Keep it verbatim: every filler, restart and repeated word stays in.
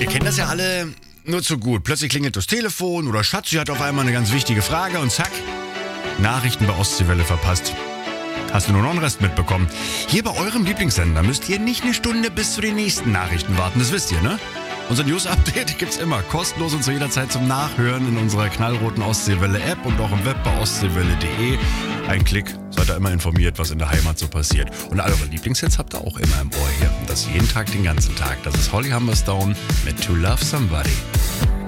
Wir kennen das ja alle nur zu gut. Plötzlich klingelt das Telefon oder Schatzi hat auf einmal eine ganz wichtige Frage und zack, Nachrichten bei Ostseewelle verpasst. Hast du nur noch einen Rest mitbekommen? Hier bei eurem Lieblingssender müsst ihr nicht eine Stunde bis zu den nächsten Nachrichten warten, das wisst ihr, ne? Unser News-Update gibt's immer kostenlos und zu jeder Zeit zum Nachhören in unserer knallroten Ostseewelle-App und auch im Web bei ostseewelle punkt de. Ein Klick, seid ihr immer informiert, was in der Heimat so passiert. Und all eure Lieblingshits habt ihr auch immer im Ohr hier. Und das jeden Tag, den ganzen Tag. Das ist Holly Humberstone mit To Love Somebody.